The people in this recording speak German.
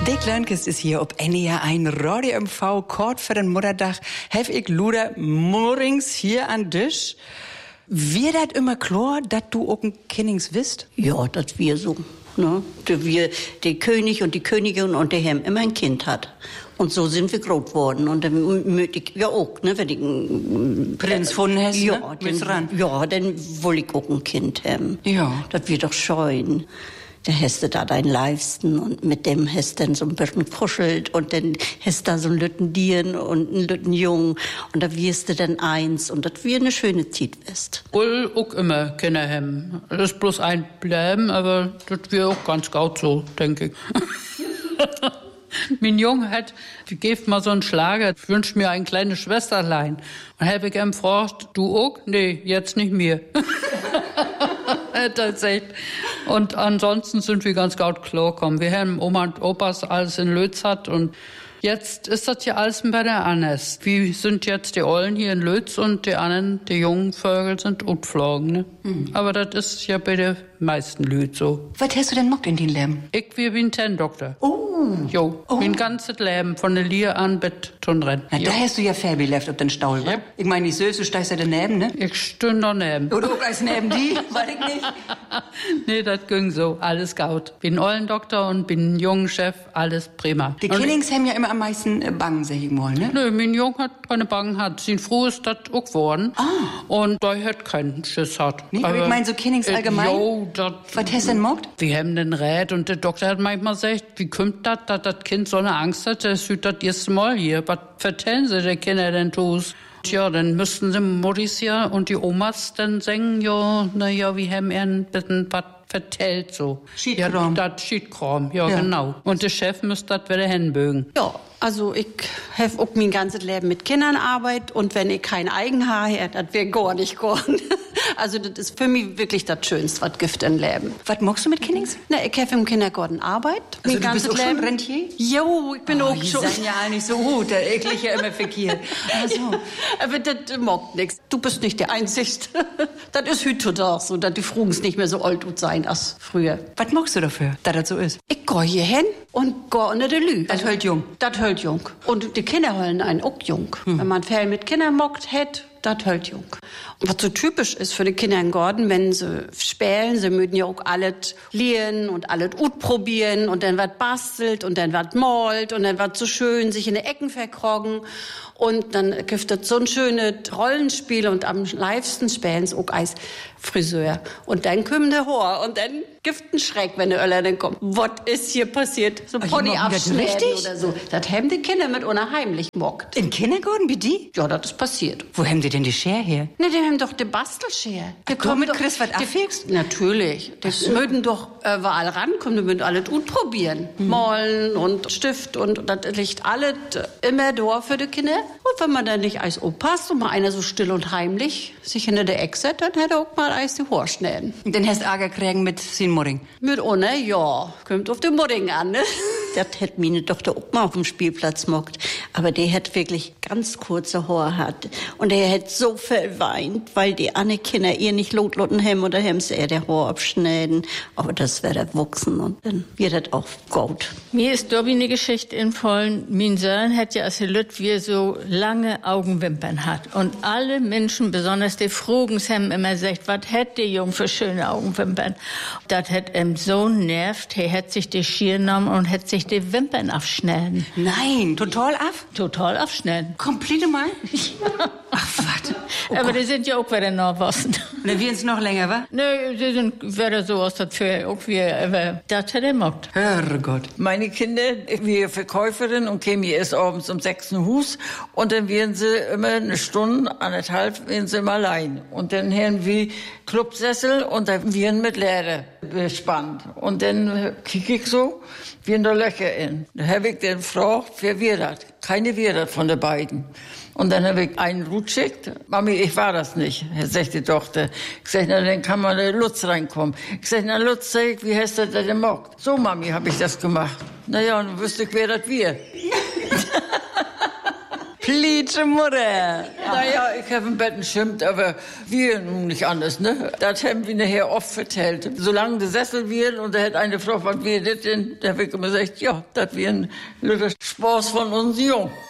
Dick Lörnkist ist hier, ob NEA ein Radio MV kort für den Mutterdach, hef ich luder morgens hier an Tisch. Wir dat immer klar, dat du auch ein Kinnings wisst? Ja, dat wir so. Ne? Der König und die Königin und der Herr immer ein Kind hat. Und so sind wir groß geworden. Und dann möchte ich ja auch, ne, wenn ich einen Prinz von Hessen, ja, dann wollte ich auch ein Kind haben. Ja. Das wird doch scheuen. Der hast du da deinen Leibsten und mit dem hast du dann so ein bisschen kuschelt und dann hast du da so ein Lütten Dieren und ein Lütten Jung und da wirst du dann eins und das wird eine schöne Zeit west. Will auch immer Kinder haben. Das ist bloß ein Bleiben, aber das wird auch ganz gut so, denke ich. Mein Junge hat, gebt mal so einen Schlager, ich wünsch mir ein kleines Schwesterlein. Und habe ich ihm gefragt, du auch? Nee, jetzt nicht mehr. Tatsächlich. Und ansonsten sind wir ganz gut klargekommen. Wir haben Oma und Opas alles in Lötz hat und jetzt ist das ja alles bei der anders. Wir sind jetzt die Ollen hier in Lötz und die anderen, die jungen Vögel sind utflogen, ne? Aber das ist ja bei den meisten Leuten so. Was hast du denn mockt in den Leben? Ich bin Doktor. Oh. Jo, mein ganzes Leben, von der Lier an bis zum Rennen. Na, da hast du ja fair belebt auf den Staul, wa? Yep. Ich meine, die Sös, du stehst ja daneben, ne? Ich stünde daneben. Oder auch als neben die, weiß ich nicht. Nee, das ging so, alles gut. Bin Ollendoktor und bin Jungenchef, alles prima. Die Killings haben ja immer am meisten Bangen, sag ich mal, ne? Nö, mein Junge hat keine Bangen hat. Sein Frau ist das auch geworden. Und da hat keinen Schiss hat. Nee, aber ich meine so Killings allgemein. Jo, was hast du denn mockt? Wir haben den Rat und der Doktor hat manchmal gesagt, wie kommt das, dass das Kind so eine Angst hat, das ist das erste Mal hier. Was vertellen sie den Kindern denn tus? Tja, dann müssten sie Muttis ja und die Omas dann sagen, ja, naja, wir haben ein bisschen was vertellt so. Schiedkram. Ja, das Schiedkram, ja, genau. Und der Chef müsste das wieder hinbögen. Ja, also ich habe auch mein ganzes Leben mit Kindern Arbeit und wenn ich kein Eigenhaar hätte, das wäre gar nicht geworden. Also das ist für mich wirklich das Schönste, was gibt im Leben. Was magst du mit Kindings? Na, ich habe im Kindergarten Arbeit. Also du bist auch schon Rentier? Jo, ich bin auch schon. Die sind ja nicht so gut, der eklig ja immer verkehrt. Also. Aber das mag nichts. Du bist nicht der Einzige. Das ist heutzutage so, dass die Frauen nicht mehr so alt sein als früher. Was magst du dafür, dass das so ist? Ich gehe hier hin und gehe unter der Lü. Das hält jung. Das hält jung. Und die Kinder holen einen auch jung. Wenn man viel mit Kindern mockt hat, das hält jung. Und was so typisch ist für die Kinder im Garten, wenn sie spielen, sie mögen ja auch alles lernen und alles probieren und dann wird bastelt und dann wird malt und dann wird so schön sich in die Ecken verkrogen und dann gibt es so ein schönes Rollenspiel und am liebsten spielen sie auch als Friseur. Und dann kommt der Haar und dann gibt es einen Schreck, wenn der Öller dann kommt. Was ist hier passiert? So Pony abschneiden oder so. Das haben die Kinder mit unheimlich mockt. Im Kindergarten wie die? Ja, das ist passiert. Wo haben die denn die Schere her? Ne, die haben doch die Bastelschere. Die kommen mit Chris was abfängst? Natürlich. Die mögen doch überall rankommen, die müssen alles gut probieren. Malen und Stift und das liegt alles immer da für die Kinder. Und wenn man dann nicht als aufpasst und mal einer so still und heimlich sich hinter der Ecke setzt, dann hätte er auch mal Eis die Haare schneiden. Und dann hast du Ärger kriegen mit sin Mudding? Mit ohne, ja. Kommt auf den Mudding an, ne? Das hätte meine Tochter auch mal auf dem Spielplatz mockt. Aber der hat wirklich ganz kurze Haare hat. Und er hat so viel weint, weil die anderen Kinder ihr nicht lotlotten haben oder haben sie der Haar abschneiden. Aber das wird erwachsen und dann wird das auch gut. Mir ist da wie eine Geschichte empfohlen. Mein Sohn hat ja als Lütt wie so lange Augenwimpern hat. Und alle Menschen, besonders die Frugens, haben immer gesagt, was hat der Junge für schöne Augenwimpern? Das hat ihm so nervt. Er hat sich die Schier genommen und hat sich die Wimpern abschneiden. Nein, total ab? Total abschneiden. Komplett mal? Ach, was? Oh aber Gott. die sind ja auch wieder Nordosten. Und dann werden es noch länger, wa? Nö, die sind wieder so aus der Tür, auch wie, aber das hat er gemacht. Herrgott. Meine Kinder, wir Verkäuferin und kämen hier erst abends um 6 Uhr Hus und dann werden sie immer eine Stunde, anderthalb, werden sie immer allein. Und dann haben wir Clubsessel und dann werden mit Lehrer bespannt. Und dann kicke ich so, werden da Löcher in. Da habe ich dann gefragt, wer wir das? Keine wir das von den beiden. Und dann habe ich einen Rut geschickt. Mami, ich war das nicht, sagt die Tochter. Ich sag, na, dann kann man der Lutz reinkommen. Ich sag, na, Lutz, wie hast du das denn gemacht? So, Mami, habe ich das gemacht. Na ja, und dann wüsste ich, wer das wir. Flietsche Mutter. Naja, ich habe im Bett geschimpft, aber wir nun nicht anders, ne? Das haben wir nachher oft vertellt. Solange der Sessel wir und da hat eine Frau, was wir das denn? Da habe ich immer gesagt, ja, das wir ein Spaß von uns Jungen.